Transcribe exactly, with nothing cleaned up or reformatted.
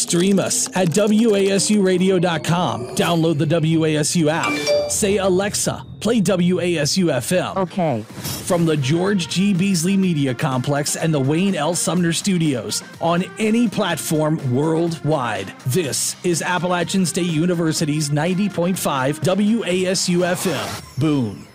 Stream us at W A S U radio dot com. Download the W A S U app. Say, Alexa, play W A S U F M. Okay. From the George G. Beasley Media Complex and the Wayne L. Sumner Studios on any platform worldwide. This is Appalachian State University's ninety point five W A S U F M. Boone.